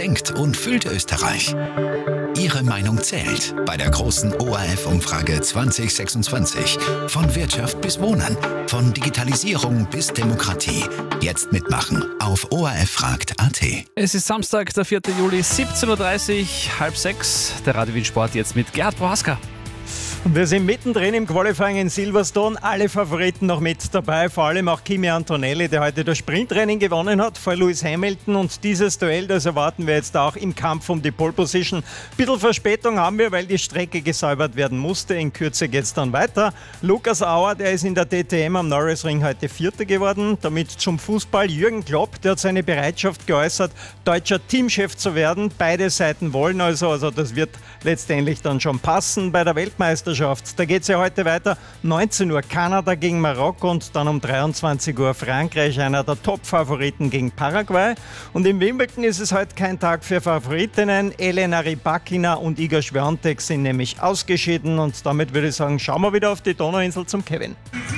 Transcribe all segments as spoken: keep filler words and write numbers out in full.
beschenkt und füllt Österreich. Ihre Meinung zählt bei der großen O R F-Umfrage zwanzig sechsundzwanzig. Von Wirtschaft bis Wohnen, von Digitalisierung bis Demokratie. Jetzt mitmachen auf O R F fragt punkt a t. Es ist Samstag, der vierte Juli, siebzehn Uhr dreißig, halb sechs. Der Radio Wien Sport jetzt mit Gerhard Prohaska. Und wir sind mittendrin im Qualifying in Silverstone. Alle Favoriten noch mit dabei, vor allem auch Kimi Antonelli, der heute das Sprintrennen gewonnen hat vor Lewis Hamilton. Und dieses Duell, das erwarten wir jetzt auch im Kampf um die Pole Position. Ein bisschen Verspätung haben wir, weil die Strecke gesäubert werden musste. In Kürze geht es dann weiter. Lukas Auer, der ist in der D T M am Norrisring heute Vierter geworden. Damit zum Fußball. Jürgen Klopp, der hat seine Bereitschaft geäußert, deutscher Teamchef zu werden. Beide Seiten wollen also, also das wird letztendlich dann schon passen bei der Weltmeisterschaft. Da geht es ja heute weiter. neunzehn Uhr Kanada gegen Marokko und dann um dreiundzwanzig Uhr Frankreich, einer der Top-Favoriten gegen Paraguay. Und in Wimbledon ist es heute kein Tag für Favoritinnen. Elena Rybakina und Iga Swiatek sind nämlich ausgeschieden und damit würde ich sagen, schauen wir wieder auf die Donauinsel zum Kevin.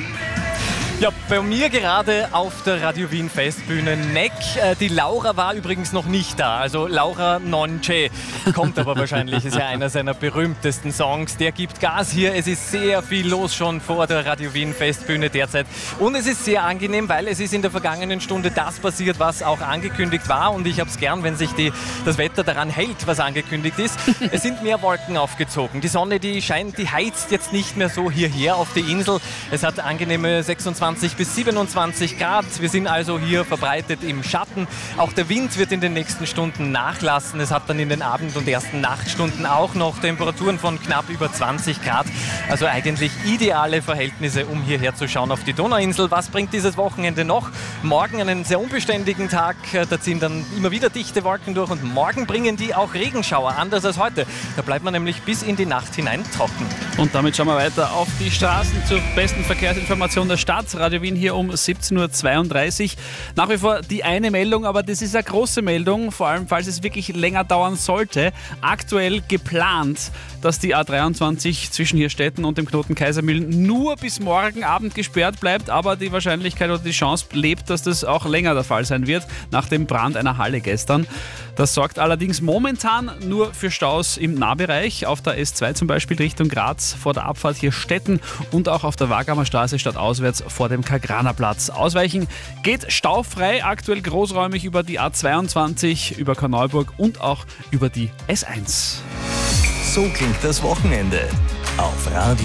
Ja, bei mir gerade auf der Radio Wien Festbühne Neck. Die Laura war übrigens noch nicht da, also Laura Nonce kommt aber wahrscheinlich, ist ja einer seiner berühmtesten Songs. Der gibt Gas hier, es ist sehr viel los schon vor der Radio Wien Festbühne derzeit und es ist sehr angenehm, weil es ist in der vergangenen Stunde das passiert, was auch angekündigt war und ich habe es gern, wenn sich die, das Wetter daran hält, was angekündigt ist. Es sind mehr Wolken aufgezogen, die Sonne, die scheint, die heizt jetzt nicht mehr so hierher auf die Insel. Es hat angenehme sechsundzwanzig bis siebenundzwanzig Grad. Wir sind also hier verbreitet im Schatten. Auch der Wind wird in den nächsten Stunden nachlassen. Es hat dann in den Abend- und ersten Nachtstunden auch noch Temperaturen von knapp über zwanzig Grad. Also eigentlich ideale Verhältnisse, um hierher zu schauen auf die Donauinsel. Was bringt dieses Wochenende noch? Morgen einen sehr unbeständigen Tag. Da ziehen dann immer wieder dichte Wolken durch und morgen bringen die auch Regenschauer, anders als heute. Da bleibt man nämlich bis in die Nacht hinein trocken. Und damit schauen wir weiter auf die Straßen zur besten Verkehrsinformation der Stadt. Radio Wien hier um siebzehn Uhr zweiunddreißig. Nach wie vor die eine Meldung, aber das ist eine große Meldung, vor allem falls es wirklich länger dauern sollte. Aktuell geplant, dass die A dreiundzwanzig zwischen Hirstetten und dem Knoten Kaisermühlen nur bis morgen Abend gesperrt bleibt, aber die Wahrscheinlichkeit oder die Chance lebt, dass das auch länger der Fall sein wird, nach dem Brand einer Halle gestern. Das sorgt allerdings momentan nur für Staus im Nahbereich, auf der S zwei zum Beispiel Richtung Graz vor der Abfahrt Hirstetten und auch auf der Wagamer Straße stadtauswärts vor dem Kagranerplatz. Ausweichen geht staufrei, aktuell großräumig über die A zweiundzwanzig, über Korneuburg und auch über die S eins. So klingt das Wochenende auf Radio